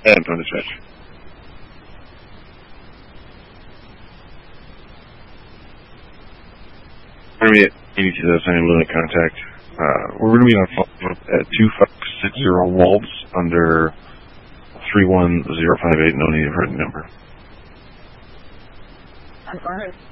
And on dispatch. We're going to be at 82 San Lunar contact. We're going to be on phone at 2560 Waltz under 31058. No need for a number. Alright.